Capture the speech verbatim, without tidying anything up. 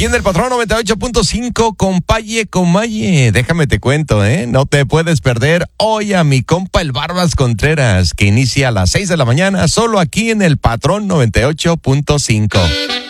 Aquí en el Patrón noventa y ocho punto cinco, compaye, comaye. Déjame te cuento, ¿eh? No te puedes perder hoy a mi compa el Barbas Contreras, que inicia a las seis de la mañana, solo aquí en el Patrón noventa y ocho punto cinco.